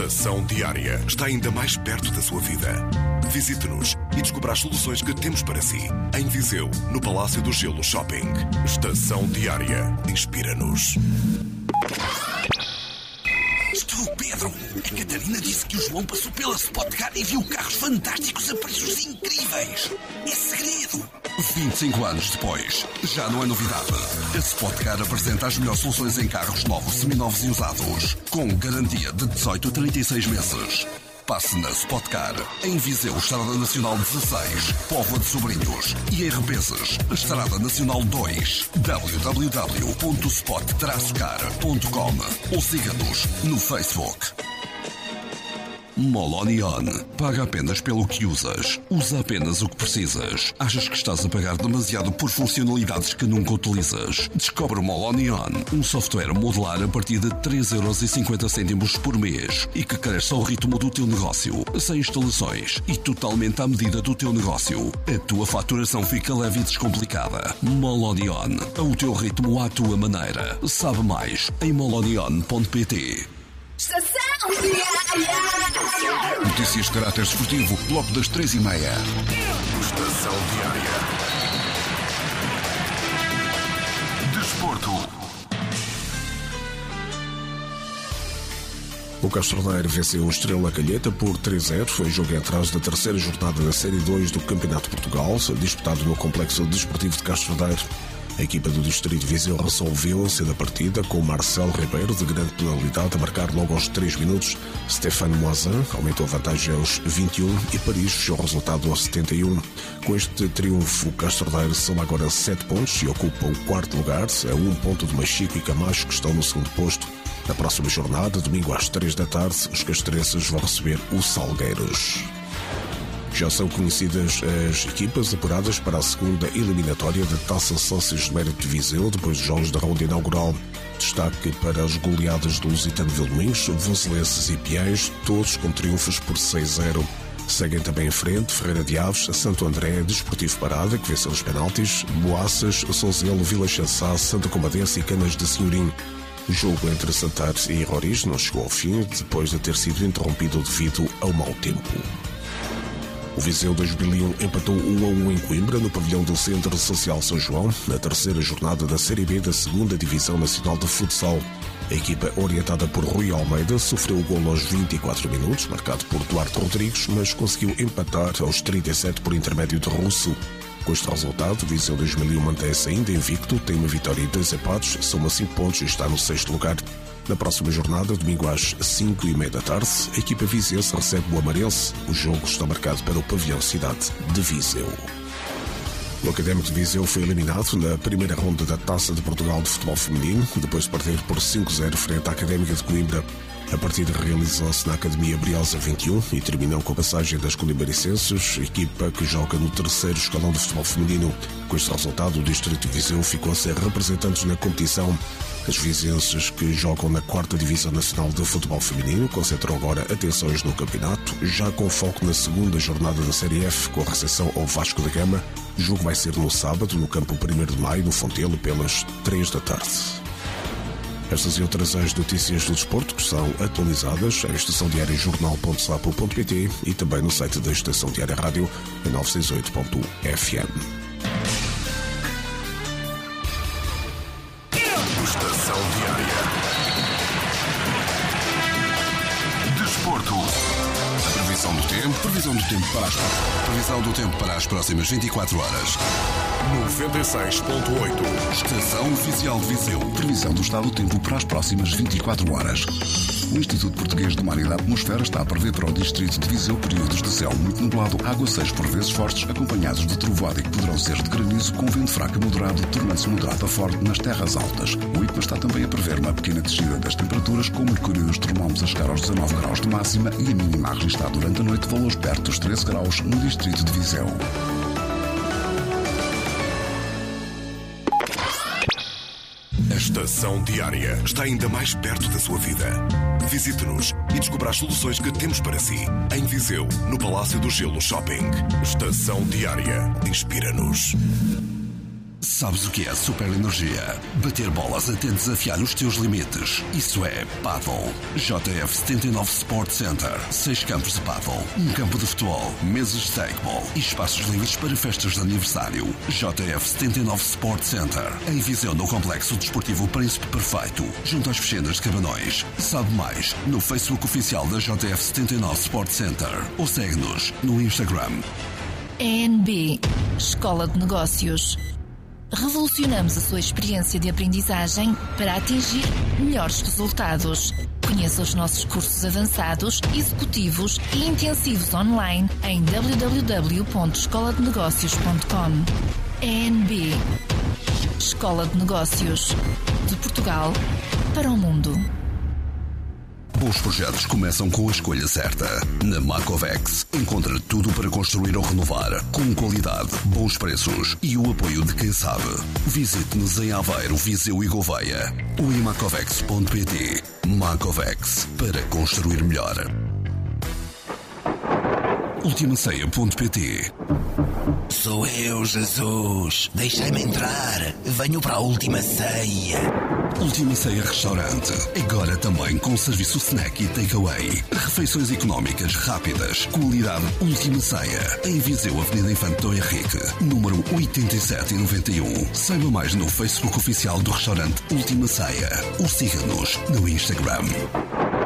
Estação Diária está ainda mais perto da sua vida. Visite-nos e descubra as soluções que temos para si. Em Viseu, no Palácio do Gelo Shopping. Estação Diária. Inspira-nos. Estou o Pedro. A Catarina disse que o João passou pela Spotcar e viu carros fantásticos a preços incríveis. É segredo. 25 anos depois, já não é novidade. A Spotcar apresenta as melhores soluções em carros novos, seminovos e usados, com garantia de 18 a 36 meses. Passe na Spotcar, em Viseu, Estrada Nacional 16, Póvoa de Sobrinhos, e em Represas, Estrada Nacional 2, www.spot-car.com ou siga-nos no Facebook. Molonion. Paga apenas pelo que usas. Usa apenas o que precisas. Achas que estás a pagar demasiado por funcionalidades que nunca utilizas? Descobre o Molonion, um software modular a partir de 3,50€ por mês e que cresce ao ritmo do teu negócio, sem instalações e totalmente à medida do teu negócio. A tua faturação fica leve e descomplicada. Molonion. Ao teu ritmo, à tua maneira. Sabe mais em molonion.pt. Estação Diária. Notícias de caráter desportivo, bloco das 3h30. Estação Diária. Desporto. O Castordeiro venceu o Estrela Calheta por 3-0. Foi jogo em atraso da terceira jornada da Série 2 do Campeonato de Portugal, disputado no Complexo Desportivo de Castordeiro. A equipa do Distrito de Viseu resolveu-se da partida com Marcelo Ribeiro, de grande penalidade, a marcar logo aos 3 minutos. Stéphane Moisin aumentou a vantagem aos 21 e Paris fechou o resultado aos 71. Com este triunfo, o Castordeiro soma agora 7 pontos e ocupa o quarto lugar, a 1 ponto de Machico e Camacho, que estão no segundo posto. Na próxima jornada, domingo às 3 da tarde, os castrenses vão receber o Salgueiros. Já são conhecidas as equipas apuradas para a segunda eliminatória da Taça Sócios de Mérito de Viseu, depois dos jogos da ronda inaugural. Destaque para as goleadas do Lusitano Vildomingos, Voselenses e Piães, todos com triunfos por 6-0. Seguem também em frente Ferreira de Aves, Santo André, Desportivo Parada, que venceu os penaltis, Boaças, Souzelo, Vila Chassá, Santa Comadense e Canas de Senhorim. O jogo entre Santares e Roriz não chegou ao fim, depois de ter sido interrompido devido ao mau tempo. O Viseu 2001 empatou 1-1 em Coimbra, no pavilhão do Centro Social São João, na terceira jornada da Série B da 2ª Divisão Nacional de Futsal. A equipa, orientada por Rui Almeida, sofreu o golo aos 24 minutos, marcado por Duarte Rodrigues, mas conseguiu empatar aos 37 por intermédio de Russo. Com este resultado, o Viseu 2001 mantém-se ainda invicto, tem uma vitória e 2 empates, soma 5 pontos e está no 6º lugar. Na próxima jornada, domingo às 5h30 da tarde, a equipa viziense recebe o Amarense. O jogo está marcado para o pavilhão Cidade de Viseu. O Académico de Viseu foi eliminado na primeira ronda da Taça de Portugal de Futebol Feminino, depois de perder por 5-0 frente à Académica de Coimbra. A partida realizou-se na Academia Briosa 21 e terminou com a passagem das coimbrenses, equipa que joga no terceiro escalão de futebol feminino. Com este resultado, o Distrito de Viseu ficou a ser representantes na competição. As vizienses que jogam na 4ª Divisão Nacional de Futebol Feminino concentram agora atenções no campeonato, já com foco na segunda jornada da Série F, com a recepção ao Vasco da Gama. O jogo vai ser no sábado, no campo 1º de Maio, no Fontelo, pelas 3 da tarde. Estas e outras as notícias do desporto que são atualizadas em estaçãodiariajornal.sapo.pt e também no site da Estação Diária Rádio em 968.fm. Estação Diária. Desporto. Previsão do tempo para as próximas 24 horas. 96.8. Estação Oficial de Viseu. Previsão do estado do tempo para as próximas 24 horas. O Instituto Português do Mar e da Atmosfera está a prever para o Distrito de Viseu períodos de céu muito nublado, aguaceiros por vezes fortes, acompanhados de trovoada e que poderão ser de granizo, com vento fraco e moderado, tornando-se moderado a forte nas terras altas. O IPMA está também a prever uma pequena descida das temperaturas, com o mercúrio dos termómetros a chegar aos 19 graus de máxima e a mínima a registrar durante a noite valores perto dos 13 graus no Distrito de Viseu. A Estação Diária está ainda mais perto da sua vida. Visite-nos e descubra as soluções que temos para si. Em Viseu, no Palácio do Gelo Shopping. Estação Diária. Inspira-nos. Sabes o que é super energia? Bater bolas até desafiar os teus limites. Isso é Paddle. JF 79 Sport Center. 6 campos de paddle, um campo de futebol, mesas de stackball e espaços livres para festas de aniversário. JF 79 Sport Center. Em Viseu, no Complexo Desportivo Príncipe Perfeito, junto às piscinas de Cabanões. Sabe mais no Facebook oficial da JF 79 Sport Center ou segue-nos no Instagram. ENB Escola de Negócios. Revolucionamos a sua experiência de aprendizagem para atingir melhores resultados. Conheça os nossos cursos avançados, executivos e intensivos online em www.escoladenegócios.com. ENB Escola de Negócios. De Portugal para o mundo. Bons projetos começam com a escolha certa. Na Macovex, encontra tudo para construir ou renovar, com qualidade, bons preços e o apoio de quem sabe. Visite-nos em Aveiro, Viseu e Gouveia ou em macovex.pt. Macovex, para construir melhor. Ultimaceia.pt. Sou eu, Jesus. Deixai-me entrar. Venho para a Última Ceia. Última Ceia Restaurante. Agora também com serviço snack e takeaway. Refeições económicas rápidas. Qualidade Última Ceia. Em Viseu, Avenida Infante Dom Henrique, número 8791. Saiba mais no Facebook oficial do restaurante Última Ceia ou siga-nos no Instagram.